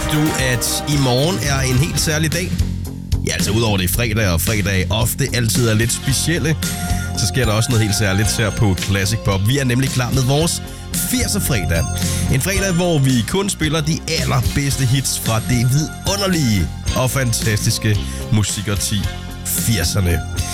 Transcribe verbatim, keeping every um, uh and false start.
du, at i morgen er en helt særlig dag? Ja, altså udover det er fredag, og fredag ofte altid er lidt specielle, så sker der også noget helt særligt her på Classic Pop. Vi er nemlig klar med vores firser fredag. En fredag, hvor vi kun spiller de allerbedste hits fra det vidunderlige og fantastiske musikårti firserne.